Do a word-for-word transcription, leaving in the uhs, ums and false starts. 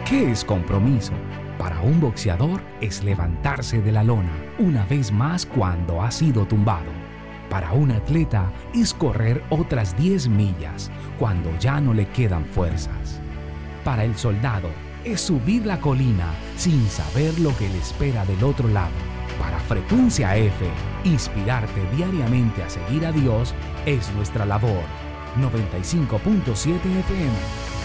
¿Qué es compromiso? Para un boxeador es levantarse de la lona una vez más cuando ha sido tumbado. Para un atleta es correr otras diez millas cuando ya no le quedan fuerzas. Para el soldado es subir la colina sin saber lo que le espera del otro lado. Para Frecuencia F, inspirarte diariamente a seguir a Dios es nuestra labor. noventa y cinco punto siete F M